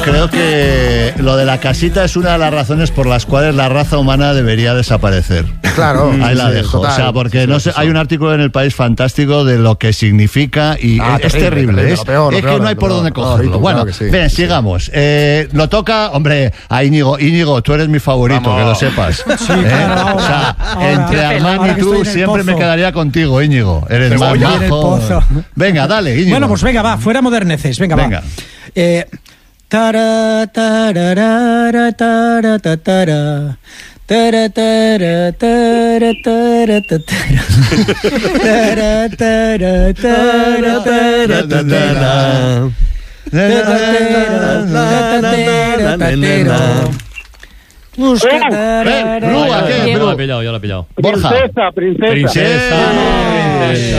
Creo que lo de la casita es una de las razones por las cuales la raza humana debería desaparecer. Claro. Ahí la dejo. Total. O sea, porque no sé, hay un artículo en El País fantástico de lo que significa y es terrible. Es que no hay por dónde cogerlo. Bueno, ven, sigamos. Lo toca, hombre, a Íñigo. Íñigo, tú eres mi favorito, vamos. Que lo sepas. Sí, claro, o sea, entre Armán y tú siempre me quedaría contigo, Íñigo. Eres más majo. Venga, dale, Íñigo. Bueno, pues venga, va, fuera moderneces. Venga. Va. Tara tara tara tara tara tara tara tara Yo lo he pillado. Borja. Princesa.